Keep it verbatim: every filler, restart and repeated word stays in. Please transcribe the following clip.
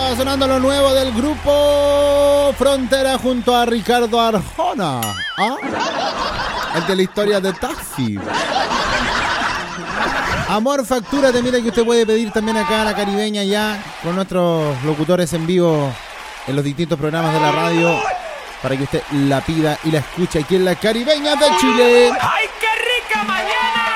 Estaba sonando lo nuevo del grupo Frontera junto a Ricardo Arjona. ¿Ah? El de la historia de Taxi. Amor, factúrate. Mira que usted puede pedir también acá a la Caribeña ya con nuestros locutores en vivo en los distintos programas de la radio para que usted la pida y la escuche aquí en la Caribeña de Chile. ¡Ay, qué rica mañana!